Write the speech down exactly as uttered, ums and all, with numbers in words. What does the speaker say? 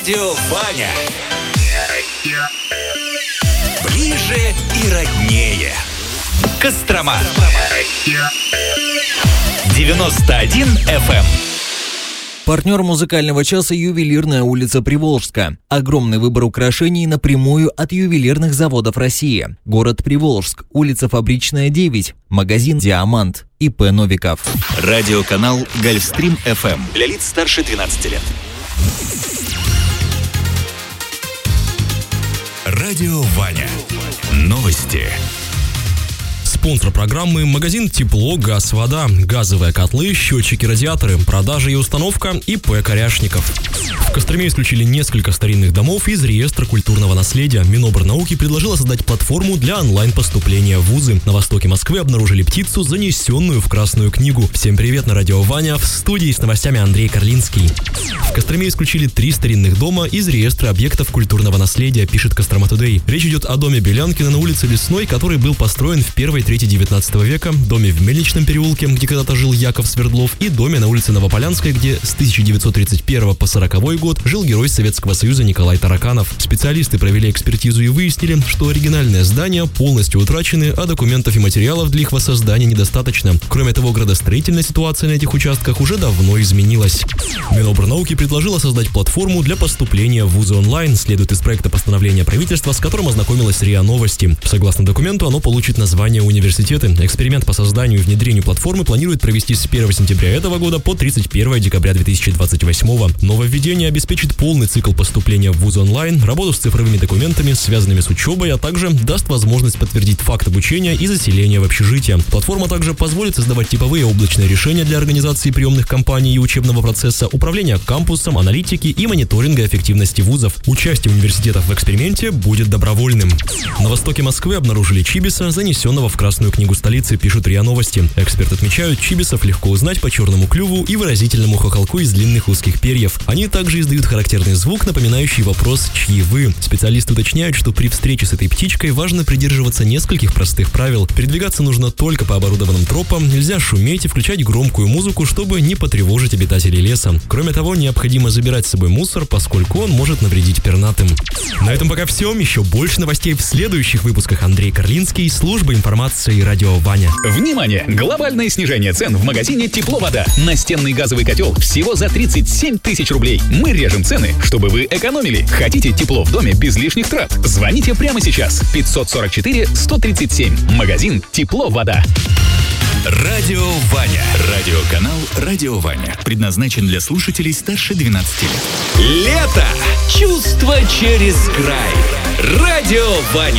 Радио Ваня. Ближе и роднее. Кострома. девяносто один эф эм. Партнер музыкального часа — ювелирная улица Приволжска. Огромный выбор украшений напрямую от ювелирных заводов России. Город Приволжск, улица Фабричная, девять. Магазин «Диамант». и пэ Новиков. Радиоканал Гольфстрим эф эм. Для лиц старше двенадцати лет. Радио Ваня. Новости. Спонсор программы — магазин «Тепло, газ, вода», газовые котлы, счетчики, радиаторы, продажа и установка и пэ Коряшников. В Костроме исключили несколько старинных домов из реестра культурного наследия. Минобрнауки предложила создать платформу для онлайн-поступления в вузы. На востоке Москвы обнаружили птицу, занесенную в Красную книгу. Всем привет, на радио Ваня, в студии с новостями Андрей Карлинский. В Костроме исключили три старинных дома из реестра объектов культурного наследия, пишет Кострома Тудей. Речь идет о доме Белянкина на улице Лесной, который был построен в первой трети девятнадцатого века, доме в Мельничном переулке, где когда-то жил Яков Свердлов, и доме на улице Новополянской, где с тысяча девятьсот тридцать первого по сороковой год жил герой Советского Союза Николай Тараканов. Специалисты провели экспертизу и выяснили, что оригинальные здания полностью утрачены, а документов и материалов для их воссоздания недостаточно. Кроме того, градостроительная ситуация на этих участках уже давно изменилась. Минобрнауки предложила создать платформу для поступления в вузы онлайн, следует из проекта постановления правительства, с которым ознакомилась РИА Новости. Согласно документу, оно получит название университета. Эксперимент по созданию и внедрению платформы планируют провести с первого сентября этого года по тридцать первого декабря две тысячи двадцать восьмого. Нововведение обеспечит полный цикл поступления в вуз онлайн, работу с цифровыми документами, связанными с учебой, а также даст возможность подтвердить факт обучения и заселения в общежитие. Платформа также позволит создавать типовые облачные решения для организации приемных кампаний и учебного процесса, управления кампусом, аналитики и мониторинга эффективности вузов. Участие университетов в эксперименте будет добровольным. На востоке Москвы обнаружили чибиса, занесенного в Красную книгу столицы, пишут РИА Новости. Эксперты отмечают, чибисов легко узнать по черному клюву и выразительному хохолку из длинных узких перьев. Они также издают характерный звук, напоминающий вопрос «чьи вы?». Специалисты уточняют, что при встрече с этой птичкой важно придерживаться нескольких простых правил. Передвигаться нужно только по оборудованным тропам, нельзя шуметь и включать громкую музыку, чтобы не потревожить обитателей леса. Кроме того, необходимо забирать с собой мусор, поскольку он может навредить пернатым. На этом пока все. Еще больше новостей в следующих выпусках. Андрей Карлинский, служба информации радио Ваня. Внимание! Глобальное снижение цен в магазине «Тепло-вода». Настенный газовый котел всего за тридцать семь тысяч рублей. Мы режем цены, чтобы вы экономили. Хотите тепло в доме без лишних трат? Звоните прямо сейчас. пятьсот сорок четыре сто тридцать семь. Магазин «Тепло-вода». Радио Ваня. Радиоканал Радио Ваня. Предназначен для слушателей старше двенадцати лет. Лето! Чувство через край. Радио Ваня.